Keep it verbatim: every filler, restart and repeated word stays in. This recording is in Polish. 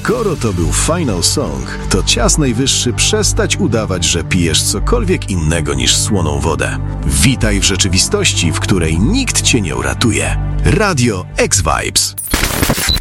Skoro to był Final Song, to czas najwyższy przestać udawać, że pijesz cokolwiek innego niż słoną wodę. Witaj w rzeczywistości, w której nikt cię nie uratuje. Radio X-Vibes.